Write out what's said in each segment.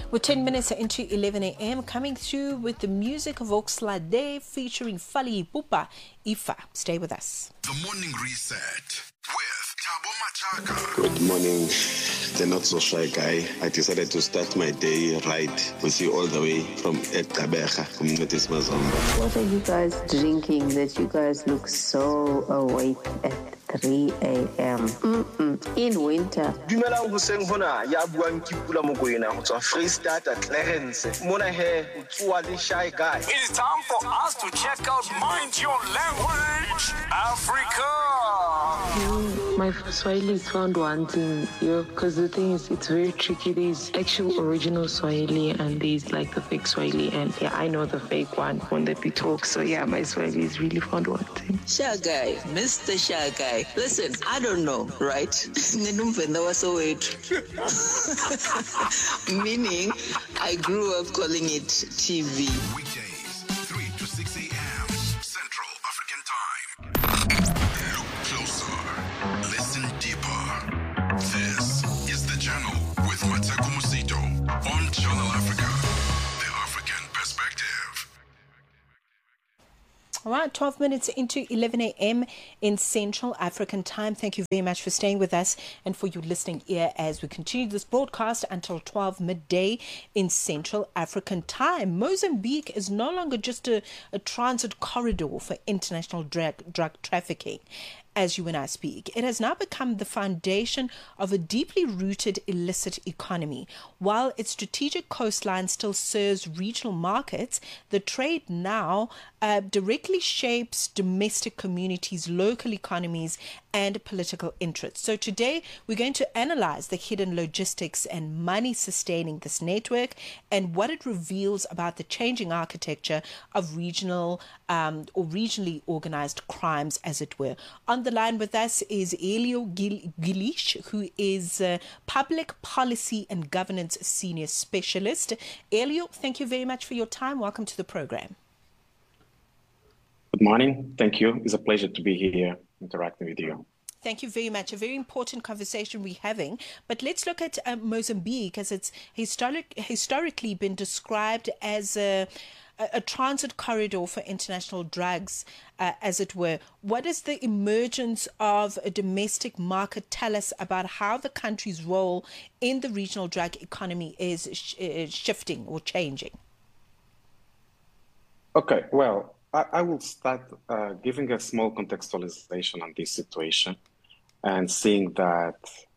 We're 10 minutes into 11 a.m. coming through with the music of Oxlade featuring Fali Ipupa Ifa. Stay with us. The Morning Reset with Thabo Machaka. Good morning, the not so shy guy. I decided to start my day right with you all the way from Ekabeja, Community Mazomba. What are you guys drinking that you guys look so awake at 3 a.m. In winter? Dumelang hoseng hona ya buang ke Pula Mokoena go tswa Freestata Clarence. Mona he o tswa le shy guy. It is time for us to check out Mind Your Language Africa. My Swahili is found wanting, because the thing is, it's very tricky. There's actual original Swahili and there's like the fake Swahili, and yeah, I know the fake one that we talk. So yeah, my Swahili is really found wanting. Shy guy, Mr. Shy guy. Listen, I don't know, right? Meaning, I grew up calling it TV. Weekdays, 3 to 6 a.m. Central African Time. Look closer. Listen deeper. This is The Journal with Mateko Musito on Channel Africa. The African Perspective. All right, 12 minutes into 11 a.m. in Central African Time. Thank you very much for staying with us and for your listening ear as we continue this broadcast until 12 midday in Central African Time. Mozambique is no longer just a transit corridor for international drug trafficking. As you and I speak, it has now become the foundation of a deeply rooted illicit economy. While its strategic coastline still serves regional markets, the trade now directly shapes domestic communities, local economies, and political interests. So today, we're going to analyze the hidden logistics and money sustaining this network and what it reveals about the changing architecture of regional or regionally organized crimes, as it were. On the line with us is Elio Gilish, who is Public Policy and Governance Senior Specialist. Elio, thank you very much for your time. Welcome to the program. Good morning. Thank you. It's a pleasure to be here interacting with you. Thank you very much. A very important conversation we're having. But let's look at Mozambique, as it's historically been described as a transit corridor for international drugs, as it were. What does the emergence of a domestic market tell us about how the country's role in the regional drug economy is shifting or changing? Okay, well, I will start giving a small contextualization on this situation and seeing that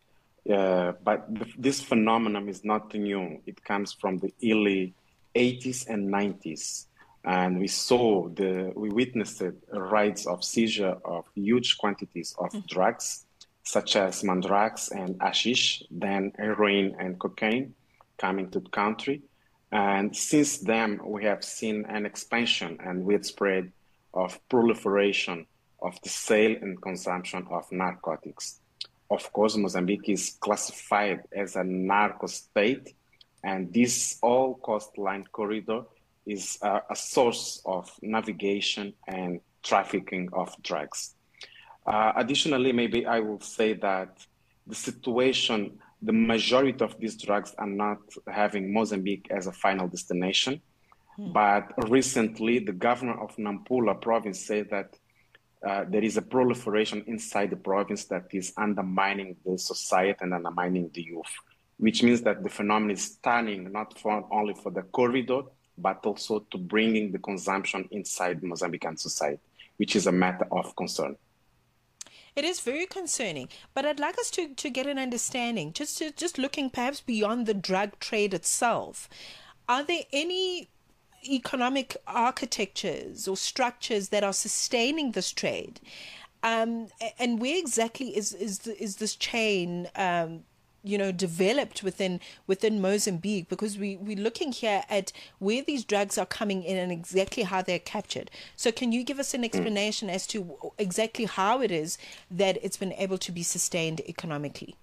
this phenomenon is not new. It comes from the early 80s and 90s. And we witnessed a rise of seizure of huge quantities of drugs, such as mandrax and hashish, then heroin and cocaine coming to the country. And since then, we have seen an expansion and widespread of proliferation of the sale and consumption of narcotics. Of course, Mozambique is classified as a narco state, and this all coastline corridor is a source of navigation and trafficking of drugs. Additionally, maybe I will say that the situation, the majority of these drugs are not having Mozambique as a final destination. But recently, the governor of Nampula province said that there is a proliferation inside the province that is undermining the society and undermining the youth, which means that the phenomenon is turning not only for the corridor, but also to bringing the consumption inside Mozambican society, which is a matter of concern. It is very concerning, but I'd like us to get an understanding, just looking perhaps beyond the drug trade itself. Are there any economic architectures or structures that are sustaining this trade? And where exactly is this chain developed within Mozambique? Because we're looking here at where these drugs are coming in and exactly how they're captured. So can you give us an explanation as to exactly how it is that it's been able to be sustained economically?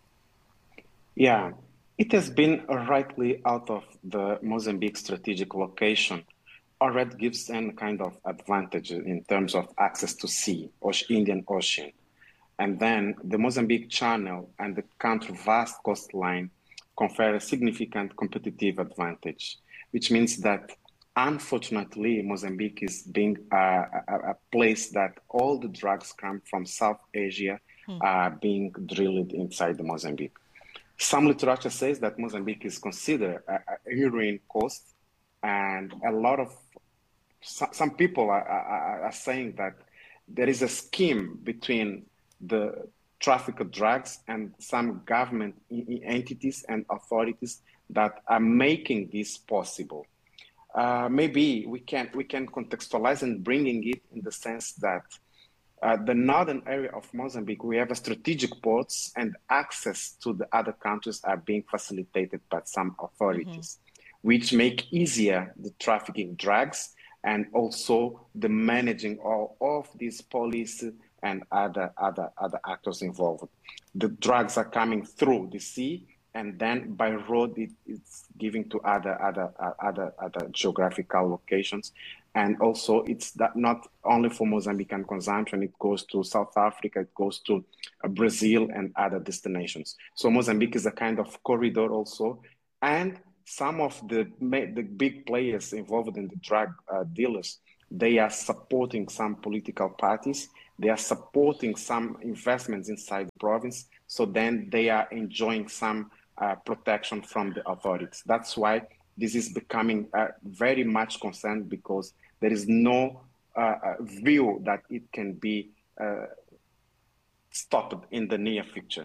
Yeah, it has been rightly out of the Mozambique strategic location. Already gives any kind of advantage in terms of access to sea, or Indian Ocean. And then the Mozambique Channel and the country's vast coastline confer a significant competitive advantage, which means that unfortunately, Mozambique is being a place that all the drugs come from South Asia are being drilled inside the Mozambique. Some literature says that Mozambique is considered a heroin coast, and a lot of some people are saying that there is a scheme between the traffic of drugs and some government entities and authorities that are making this possible. Maybe we can contextualize and bringing it in the sense that the northern area of Mozambique, we have a strategic ports, and access to the other countries are being facilitated by some authorities, which make easier the trafficking drugs and also the managing all of these police and other actors involved. The drugs are coming through the sea, and then by road it's giving to other geographical locations. And also it's that not only for Mozambican consumption, it goes to South Africa, it goes to Brazil and other destinations. So Mozambique is a kind of corridor also. And some of the big players involved in the drug dealers, they are supporting some political parties. They are supporting some investments inside the province. So then they are enjoying some protection from the authorities. That's why this is becoming very much concerned, because there is no view that it can be stopped in the near future.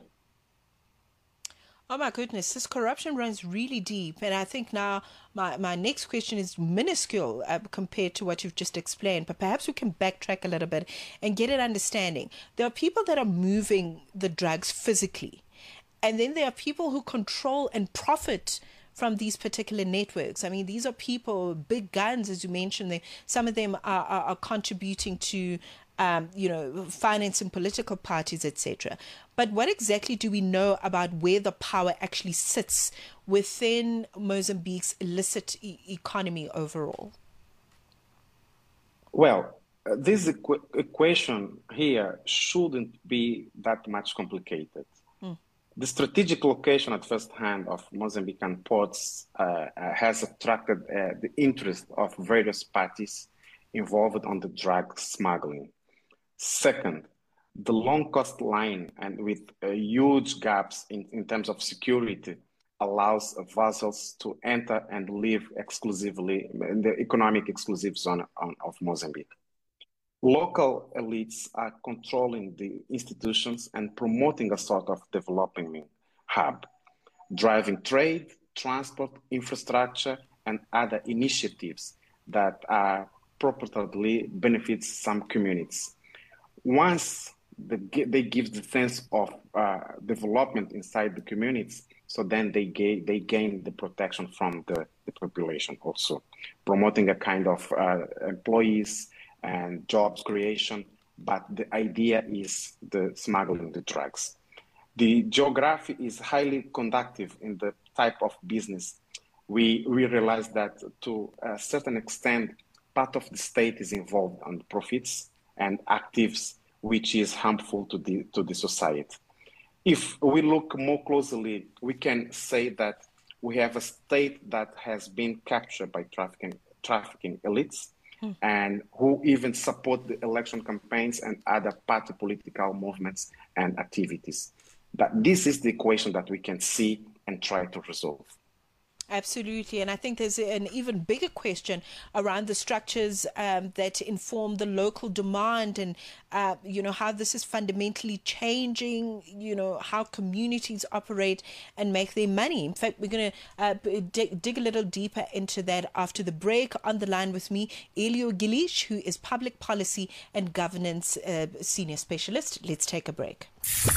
Oh my goodness, this corruption runs really deep. And I think now my next question is minuscule compared to what you've just explained, but perhaps we can backtrack a little bit and get an understanding. There are people that are moving the drugs physically, and then there are people who control and profit from these particular networks. I mean, these are people, big guns, as you mentioned. Some of them are contributing to, financing political parties, etc. But what exactly do we know about where the power actually sits within Mozambique's illicit economy overall? Well, this equation here shouldn't be that much complicated. The strategic location at first hand of Mozambican ports has attracted the interest of various parties involved on the drug smuggling. Second, the long coastline and with huge gaps in terms of security allows vessels to enter and live exclusively in the economic exclusive zone of Mozambique. Local elites are controlling the institutions and promoting a sort of development hub, driving trade, transport, infrastructure, and other initiatives that are purportedly benefits some communities. Once they give the sense of development inside the communities, so then they gain the protection from the population also, promoting a kind of employees and jobs creation, but the idea is the smuggling the drugs. The geography is highly conducive in the type of business. We realize that to a certain extent, part of the state is involved on profits and actives, which is harmful to the society. If we look more closely, we can say that we have a state that has been captured by trafficking elites, and who even support the election campaigns and other party political movements and activities. That this is the equation that we can see and try to resolve. Absolutely. And I think there's an even bigger question around the structures that inform the local demand and, how this is fundamentally changing, how communities operate and make their money. In fact, we're going to dig a little deeper into that after the break. On the line with me, Elio Gilish, who is Public Policy and Governance Senior Specialist. Let's take a break.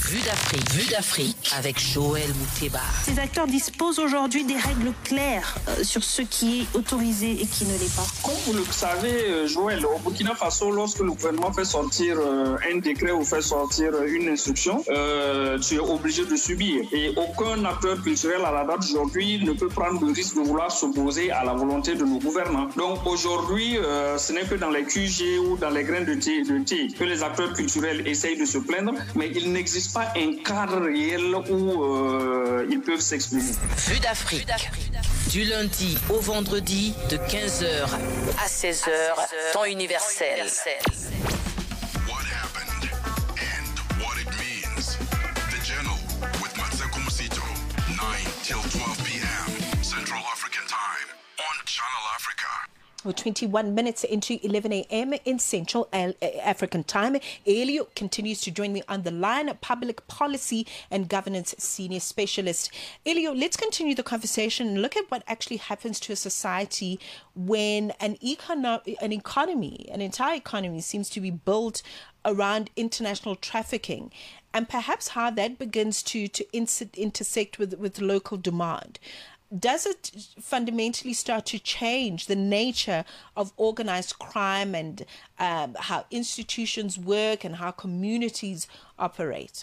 Vue d'Afrique avec Joël Mouteba. Ces acteurs disposent aujourd'hui des règles claires sur ce qui est autorisé et qui ne l'est pas. Comme vous le savez, Joël, au Burkina Faso, lorsque le gouvernement fait sortir un décret ou fait sortir une instruction, tu es obligé de subir. Et aucun acteur culturel à la date d'aujourd'hui ne peut prendre le risque de vouloir s'opposer à la volonté de nos gouvernants. Donc aujourd'hui, ce n'est que dans les QG ou dans les grains de thé que les acteurs culturels essayent de se plaindre, mais il n'existe pas un cadre réel où ils peuvent s'exprimer. Vue d'Afrique. Du lundi au vendredi de 15h à 16h, temps universel. What happened and what it means. The Journal with Matseko Musito, 9 till 12 p.m. Central African Time on Channel Africa. We're 21 minutes into 11 a.m. in Central African Time. Elio continues to join me on the line, Public Policy and Governance Senior Specialist. Elio, let's continue the conversation and look at what actually happens to a society when an entire economy seems to be built around international trafficking, and perhaps how that begins to intersect with local demand. Does it fundamentally start to change the nature of organized crime and how institutions work and how communities operate?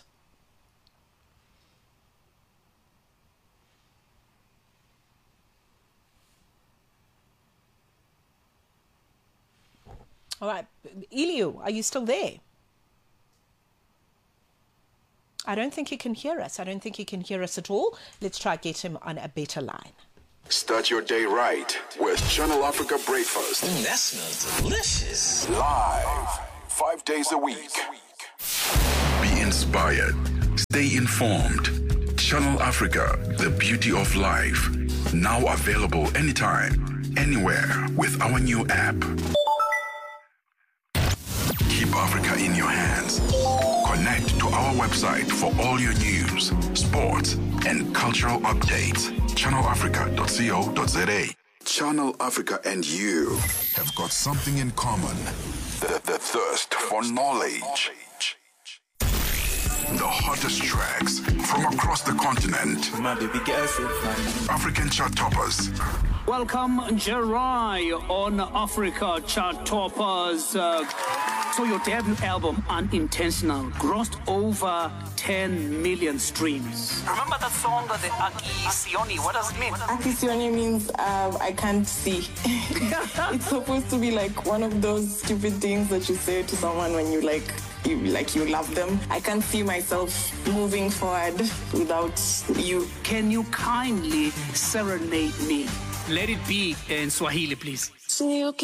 All right. Elio, are you still there? I don't think he can hear us. I don't think he can hear us at all. Let's try to get him on a better line. Start your day right with Channel Africa Breakfast. That smells delicious. Live, 5 days a week. Be inspired. Stay informed. Channel Africa, the beauty of life. Now available anytime, anywhere with our new app. Keep Africa in your hands. Connect to our website for all your news, sports, and cultural updates. ChannelAfrica.co.za. Channel Africa and you have got something in common. The thirst for knowledge. The hottest tracks from across the continent. African chart toppers. Welcome, Jerai, on Africa Chart Toppers. So your debut album, Unintentional, grossed over 10 million streams. Remember that song, the Aki Sioni? What does it mean? Aki Sioni means I can't see. It's supposed to be like one of those stupid things that you say to someone when you you love them. I can't see myself moving forward without you. Can you kindly serenade me? Let it be in Swahili, please.